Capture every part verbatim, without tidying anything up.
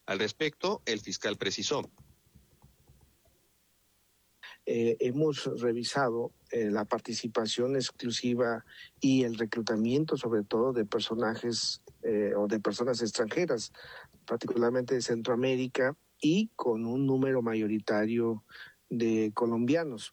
Al respecto, el fiscal precisó: Eh, hemos revisado eh, la participación exclusiva y el reclutamiento, sobre todo, de personajes eh, o de personas extranjeras, particularmente de Centroamérica, y con un número mayoritario de colombianos.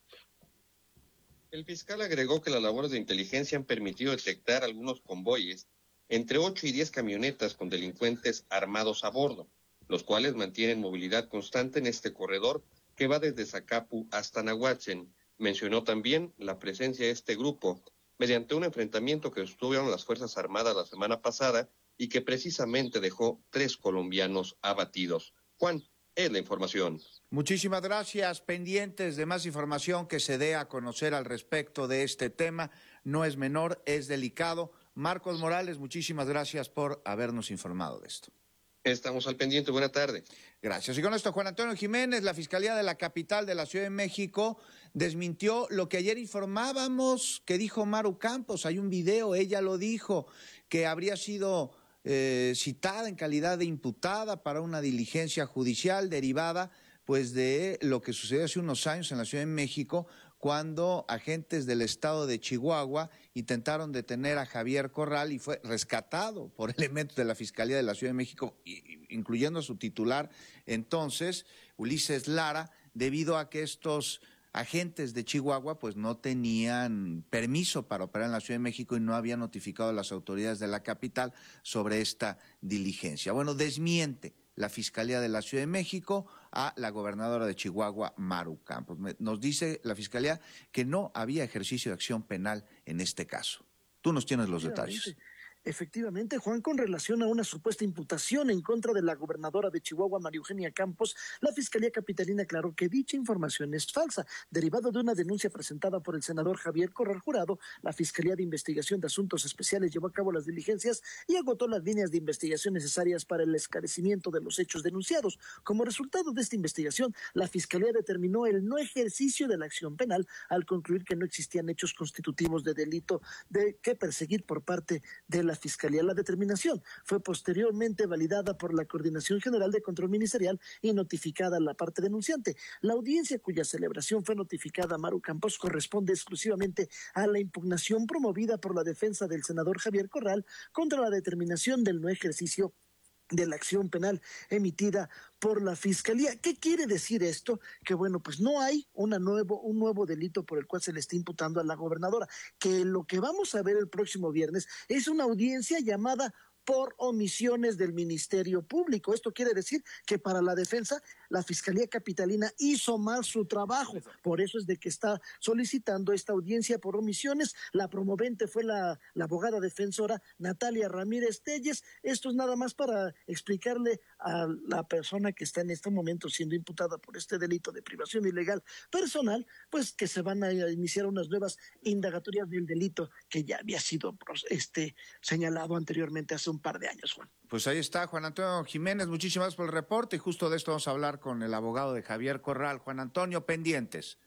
El fiscal agregó que las labores de inteligencia han permitido detectar algunos convoyes, entre ocho y diez camionetas con delincuentes armados a bordo, los cuales mantienen movilidad constante en este corredor que va desde Zacapu hasta Nahuatzen. Mencionó también la presencia de este grupo mediante un enfrentamiento que tuvieron las Fuerzas Armadas la semana pasada y que precisamente dejó tres colombianos abatidos. Juan, es la información. Muchísimas gracias. Pendientes de más información que se dé a conocer al respecto de este tema. No es menor, es delicado. Marcos Morales, muchísimas gracias por habernos informado de esto. Estamos al pendiente. Buena tarde. Gracias. Y con esto, Juan Antonio Jiménez, la Fiscalía de la capital de la Ciudad de México desmintió lo que ayer informábamos que dijo Maru Campos. Hay un video, ella lo dijo, que habría sido eh, citada en calidad de imputada para una diligencia judicial derivada pues de lo que sucedió hace unos años en la Ciudad de México, cuando agentes del estado de Chihuahua intentaron detener a Javier Corral y fue rescatado por elementos de la Fiscalía de la Ciudad de México, incluyendo a su titular entonces, Ulises Lara, debido a que estos agentes de Chihuahua pues no tenían permiso para operar en la Ciudad de México y no habían notificado a las autoridades de la capital sobre esta diligencia. Bueno, desmiente la Fiscalía de la Ciudad de México a la gobernadora de Chihuahua, Maru Campos. Nos dice la Fiscalía que no había ejercicio de acción penal en este caso. Tú nos tienes los detalles. Efectivamente, Juan, con relación a una supuesta imputación en contra de la gobernadora de Chihuahua, María Eugenia Campos, la Fiscalía Capitalina aclaró que dicha información es falsa. Derivado de una denuncia presentada por el senador Javier Corral Jurado, la Fiscalía de Investigación de Asuntos Especiales llevó a cabo las diligencias y agotó las líneas de investigación necesarias para el esclarecimiento de los hechos denunciados. Como resultado de esta investigación, la Fiscalía determinó el no ejercicio de la acción penal al concluir que no existían hechos constitutivos de delito de que perseguir por parte de la Fiscalía. La determinación fue posteriormente validada por la Coordinación General de Control Ministerial y notificada a la parte denunciante. La audiencia cuya celebración fue notificada a Maru Campos corresponde exclusivamente a la impugnación promovida por la defensa del senador Javier Corral contra la determinación del no ejercicio de la acción penal emitida por la Fiscalía. ¿Qué quiere decir esto? Que bueno, pues no hay una nuevo, un nuevo delito por el cual se le está imputando a la gobernadora, que lo que vamos a ver el próximo viernes es una audiencia llamada por omisiones del Ministerio Público. Esto quiere decir que para la defensa, la Fiscalía Capitalina hizo mal su trabajo. Por eso es de que está solicitando esta audiencia por omisiones. La promovente fue la, la abogada defensora Natalia Ramírez Telles. Esto es nada más para explicarle a la persona que está en este momento siendo imputada por este delito de privación ilegal personal, pues que se van a iniciar unas nuevas indagatorias del delito que ya había sido este, señalado anteriormente hace un un par de años, Juan. Pues ahí está, Juan Antonio Jiménez, muchísimas gracias por el reporte y justo de esto vamos a hablar con el abogado de Javier Corral. Juan Antonio, pendientes.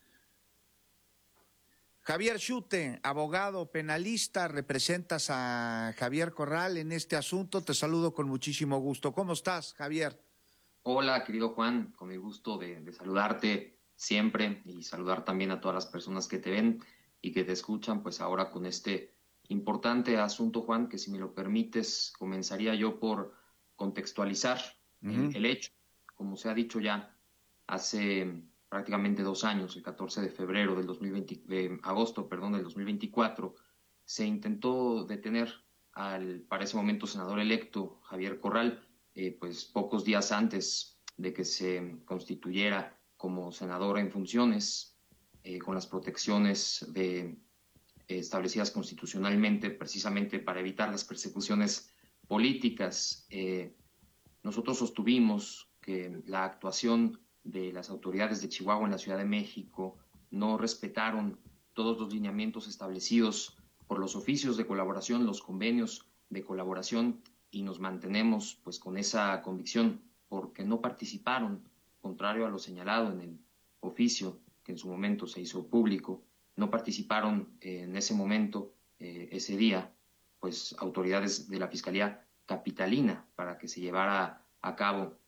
Javier Schute, abogado penalista, representas a Javier Corral en este asunto, te saludo con muchísimo gusto. ¿Cómo estás, Javier? Hola, querido Juan, con el gusto de, de saludarte siempre y saludar también a todas las personas que te ven y que te escuchan, pues ahora con este importante asunto, Juan, que si me lo permites, comenzaría yo por contextualizar uh-huh. el, el hecho. Como se ha dicho ya, hace prácticamente dos años, el catorce de febrero del dos mil veinte, de agosto, perdón, del dos mil veinticuatro, se intentó detener al, para ese momento, senador electo Javier Corral, eh, pues pocos días antes de que se constituyera como senador en funciones, eh, con las protecciones de establecidas constitucionalmente precisamente para evitar las persecuciones políticas. Eh, nosotros sostuvimos que la actuación de las autoridades de Chihuahua en la Ciudad de México no respetaron todos los lineamientos establecidos por los oficios de colaboración, los convenios de colaboración, y nos mantenemos pues con esa convicción porque no participaron, contrario a lo señalado en el oficio que en su momento se hizo público. No participaron eh, en ese momento, eh, ese día, pues autoridades de la Fiscalía Capitalina para que se llevara a cabo